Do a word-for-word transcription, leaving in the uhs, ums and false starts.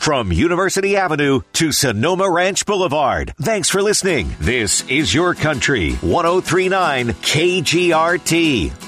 from University Avenue to Sonoma Ranch Boulevard. Thanks for listening. This is Your Country, one oh three point nine K G R T.